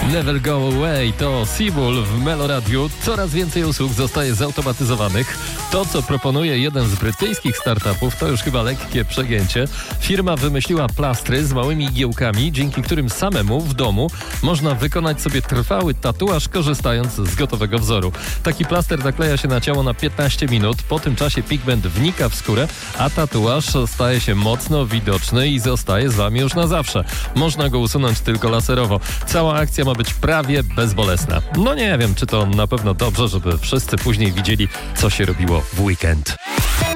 Never Go Away to Seabull w Meloradiu. Coraz więcej usług zostaje zautomatyzowanych. To, co proponuje jeden z brytyjskich startupów, to już chyba lekkie przegięcie. Firma wymyśliła plastry z małymi igiełkami, dzięki którym samemu w domu można wykonać sobie trwały tatuaż, korzystając z gotowego wzoru. Taki plaster nakleja się na ciało na 15 minut. Po tym czasie pigment wnika w skórę, a tatuaż staje się mocno widoczny i zostaje z wami już na zawsze. Można go usunąć tylko laserowo. Cała akcja ma być prawie bezbolesna. No nie wiem, czy to na pewno dobrze, żeby wszyscy później widzieli, co się robiło w weekend.